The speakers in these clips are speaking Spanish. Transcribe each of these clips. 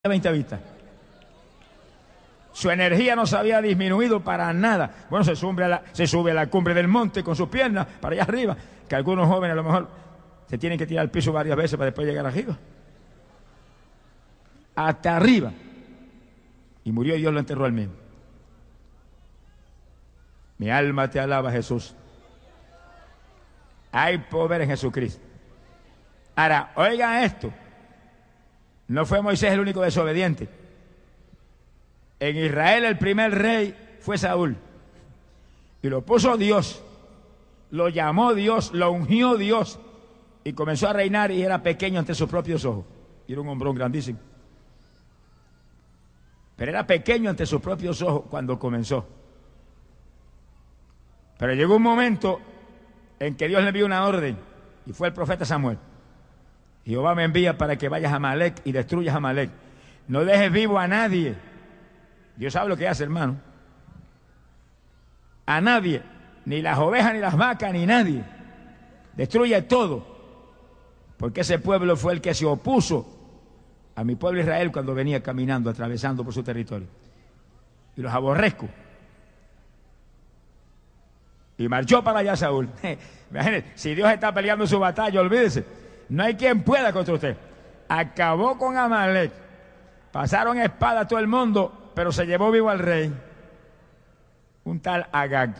20 vistas. Su energía no se había disminuido para nada. Bueno, se sube a la cumbre del monte con sus piernas para allá arriba, que algunos jóvenes a lo mejor se tienen que tirar al piso varias veces para después llegar arriba. Hasta arriba. Y murió y Dios lo enterró al mismo. Mi alma te alaba, Jesús. Hay poder en Jesucristo. Ahora, oigan esto. No fue Moisés el único desobediente. En Israel el primer rey fue Saúl. Y lo puso Dios. Lo llamó Dios, lo ungió Dios. Y comenzó a reinar y era pequeño ante sus propios ojos. Y era un hombrón grandísimo. Pero era pequeño ante sus propios ojos cuando comenzó. Pero llegó un momento en que Dios le envió una orden. Y fue el profeta Samuel. Jehová me envía para que vayas a Amalek y destruyas a Amalek. No dejes vivo a nadie. Dios sabe lo que hace, hermano. A nadie. Ni las ovejas, ni las vacas, ni nadie. Destruye todo. Porque ese pueblo fue el que se opuso a mi pueblo Israel cuando venía caminando, atravesando por su territorio. Y los aborrezco. Y marchó para allá Saúl. Imagínense, si Dios está peleando su batalla, olvídese. No hay quien pueda contra usted. Acabó con Amalek. Pasaron espada a todo el mundo, pero se llevó vivo al rey. Un tal Agag.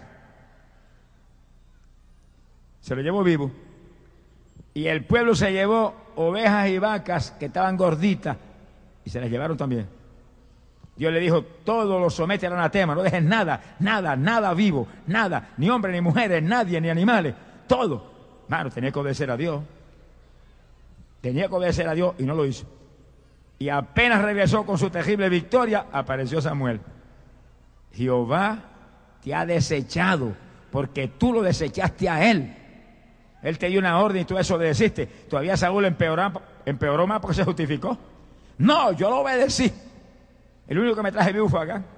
Se lo llevó vivo. Y el pueblo se llevó ovejas y vacas que estaban gorditas y se las llevaron también. Dios le dijo, todo lo somete al anatema, no dejes nada vivo, nada, ni hombres, ni mujeres, nadie, ni animales, todo. Mano, tenía que obedecer a Dios. Tenía que obedecer a Dios y no lo hizo. Y apenas regresó con su terrible victoria, apareció Samuel. Jehová te ha desechado porque tú lo desechaste a él. Él te dio una orden y tú desobedeciste. Todavía Saúl empeoró más porque se justificó. No, yo lo obedecí. El único que me traje vivo fue acá.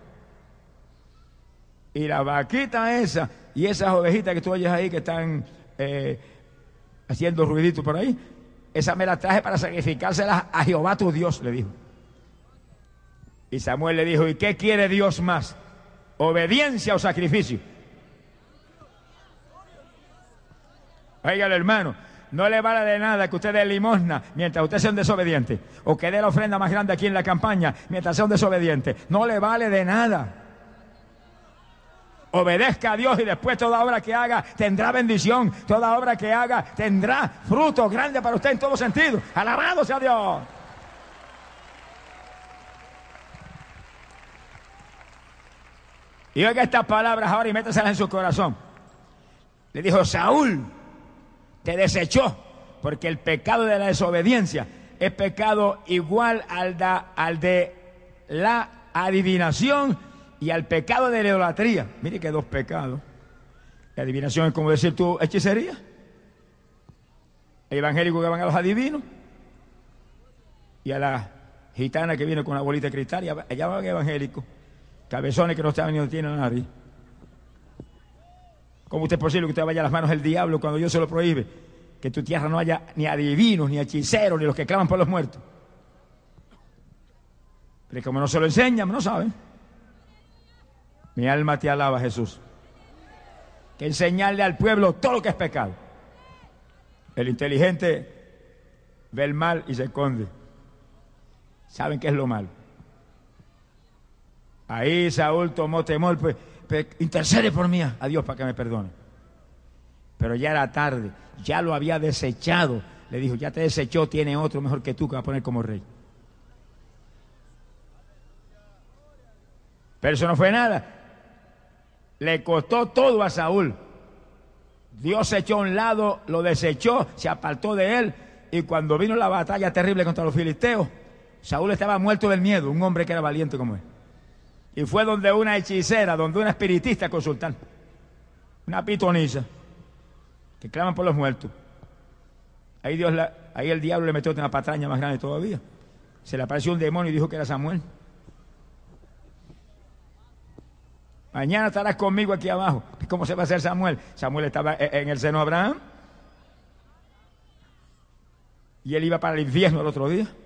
Y la vaquita esa y esas ovejitas que tú oyes ahí que están haciendo ruidito por ahí, esa me la traje para sacrificárselas a Jehová tu Dios, le dijo. Y Samuel le dijo, ¿y qué quiere Dios más? ¿Obediencia o sacrificio? Óigalo, hermano, no le vale de nada que usted dé limosna mientras usted sea un desobediente, o que dé la ofrenda más grande aquí en la campaña mientras sea un desobediente. No le vale de nada. Obedezca a Dios y después toda obra que haga tendrá bendición. Toda obra que haga tendrá fruto grande para usted en todo sentido. Alabado sea Dios. Y oiga estas palabras ahora y métaselas en su corazón. Le dijo, Saúl te desechó porque el pecado de la desobediencia es pecado igual al de la adivinación y al pecado de la idolatría. Mire que dos pecados. La adivinación es como decir tú, hechicería. El evangélico que van a los adivinos. Y a la gitana que viene con una bolita de cristal. Y allá van evangélicos. Cabezones que no saben ni dónde tienen la nariz. ¿Cómo usted es posible que usted vaya a las manos del diablo cuando Dios se lo prohíbe? Que en tu tierra no haya ni adivinos, ni hechiceros, ni los que claman por los muertos. Pero como no se lo enseñan, no saben. Mi alma te alaba, Jesús. Que enseñarle al pueblo todo lo que es pecado. El inteligente ve el mal y se esconde. Saben qué es lo malo. Ahí Saúl tomó temor, pues intercede por mí a Dios para que me perdone. Pero ya era tarde, ya lo había desechado. Le dijo, ya te desechó, tiene otro mejor que tú que va a poner como rey. Pero eso no fue nada. Le costó todo a Saúl. Dios se echó a un lado, lo desechó, se apartó de él. Y cuando vino la batalla terrible contra los filisteos, Saúl estaba muerto del miedo, un hombre que era valiente como él. Y fue donde una hechicera, donde una espiritista a consultar. Una pitonisa que claman por los muertos. Ahí el diablo le metió una patraña más grande todavía. Se le apareció un demonio y dijo que era Samuel. Mañana estarás conmigo aquí abajo. ¿Cómo se va a hacer Samuel? Samuel estaba en el seno de Abraham. Y él iba para el infierno el otro día.